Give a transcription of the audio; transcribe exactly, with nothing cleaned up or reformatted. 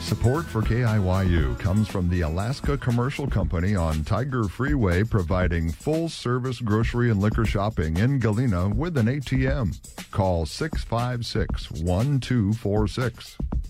Support for K I Y U comes from the Alaska Commercial Company on Tiger Freeway, providing full-service grocery and liquor shopping in Galena with an A T M. Call six five six, one two four six.